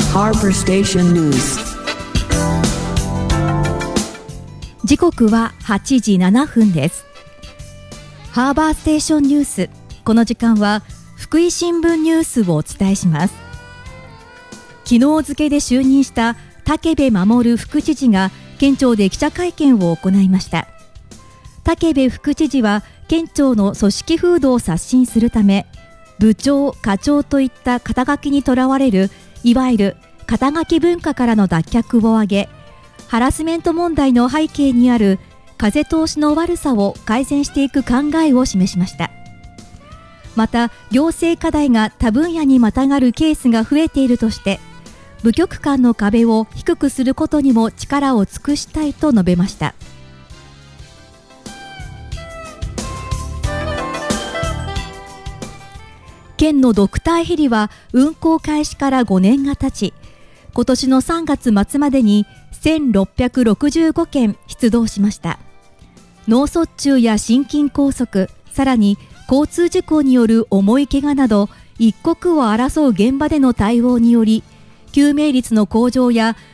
Harbor Station News。 時刻は8時7分です。ハーバーステーションニュース。この時間は福井新聞ニュースをお伝えします。昨日付で就任した武部守副知事が県庁で記者会見を行いました。武部副知事は県庁の組織風土を刷新するため、部長、課長といった肩書きにとらわれるいわゆる肩書き文化からの脱却を挙げ、ハラスメント問題の背景にある風通しの悪さを改善していく考えを示しました。また、行政課題が他分野にまたがるケースが増えているとして、部局間の壁を低くすることにも力を尽くしたいと述べました。県のドクターヘリは運行開始から5年が経ち、今年の3月末までに1665件出動しました。脳卒中や心筋梗塞、さらに交通事故による重い怪我など一刻を争う現場での対応により、救命率の向上や